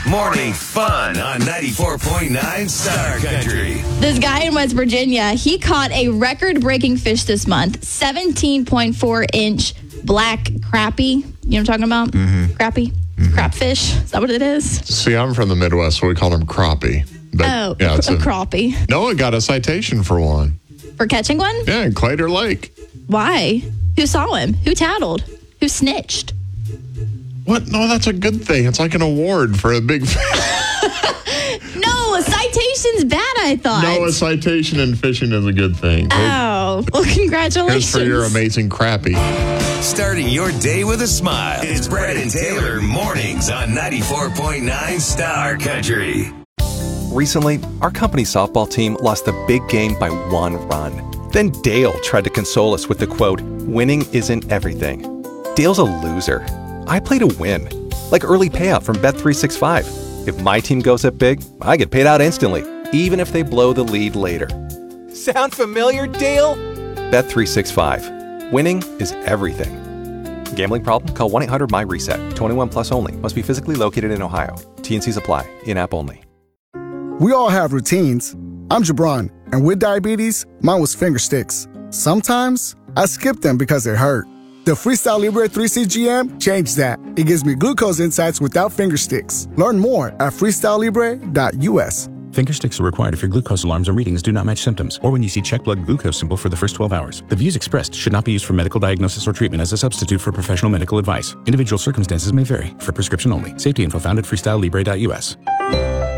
Morning fun on 94.9 Star Country. This guy in West Virginia, he caught a record-breaking fish this month, 17.4-inch black crappie. You know what I'm talking about? Mm-hmm. Crappie? Crapfish? Is that what it is? See, I'm from the Midwest, so we call them crappie. But, it's a crappie. Noah got a citation for one. For catching one? Yeah, in Claytor Lake. Why? Who saw him? Who tattled? Who snitched? What? No, that's a good thing. It's like an award for a big fish. No, a citation's bad, I thought. No, a citation in fishing is a good thing. Oh, well, congratulations. Here's for your amazing crappie. Starting your day with a smile. It's Brad and Taylor mornings on 94.9 Star Country. Recently, our company softball team lost the big game by 1 run. Then Dale tried to console us with the quote, "Winning isn't everything." Dale's a loser. I play to win, like early payout from Bet365. If my team goes up big, I get paid out instantly, even if they blow the lead later. Sound familiar, Dale? Bet365. Winning is everything. Gambling problem? Call 1-800-MY-RESET. 21 plus only. Must be physically located in Ohio. T&Cs apply. In-app only. We all have routines. I'm Jabron, and with diabetes, mine was finger sticks. Sometimes I skip them because it hurt. The Freestyle Libre 3CGM changed that. It gives me glucose insights without finger sticks. Learn more at freestylelibre.us. Finger sticks are required if your glucose alarms or readings do not match symptoms, or when you see check blood glucose symbol for the first 12 hours. The views expressed should not be used for medical diagnosis or treatment as a substitute for professional medical advice. Individual circumstances may vary. For prescription only. Safety info found at freestylelibre.us.